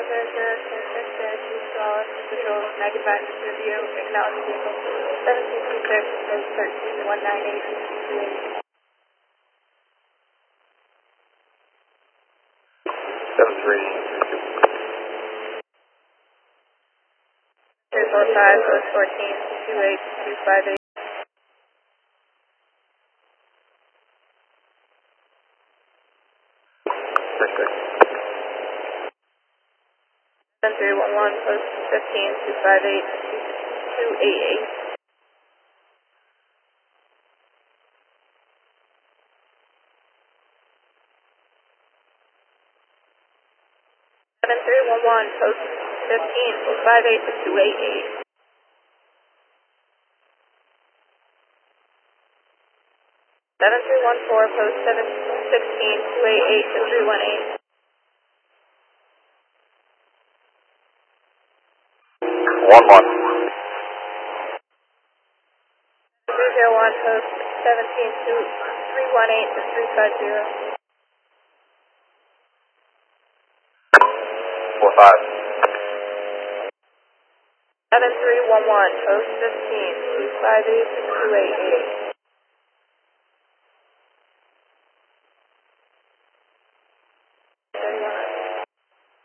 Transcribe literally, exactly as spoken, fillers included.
America, San Francisco, Dallas, Patrol, negative access review, acknowledge vehicle seventeen two six, thirteen one nine eight, two eight. Seven three. Three four five, code fourteen, two eight, two five eight. Six six. Seven three one one, post fifteen, two five eight, two eight eight. Seven three one one, post fifteen, two five eight, two eight eight. Seven three one four, post seven sixteen, two eight eight, three one eight. One one. Three zero one, post seventeen, two three one eight, three five zero. Four five. Seven three one one, post fifteen, two five eight, two eight eight.